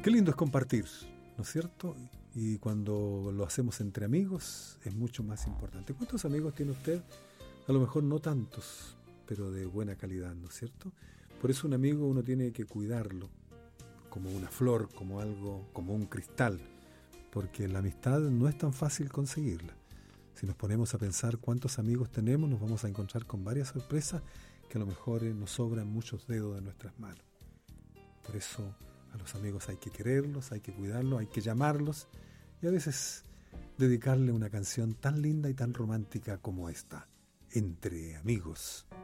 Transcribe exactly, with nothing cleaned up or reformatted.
Qué lindo es compartir, ¿no es cierto? Y cuando lo hacemos entre amigos es mucho más importante. ¿Cuántos amigos tiene usted? A lo mejor no tantos, pero de buena calidad, ¿no es cierto? Por eso un amigo uno tiene que cuidarlo como una flor, como algo, como un cristal, porque la amistad no es tan fácil conseguirla. Si nos ponemos a pensar cuántos amigos tenemos, nos vamos a encontrar con varias sorpresas que a lo mejor eh, nos sobran muchos dedos de nuestras manos. Por eso a los amigos hay que quererlos, hay que cuidarlos, hay que llamarlos y a veces dedicarle una canción tan linda y tan romántica como esta, Entre Amigos.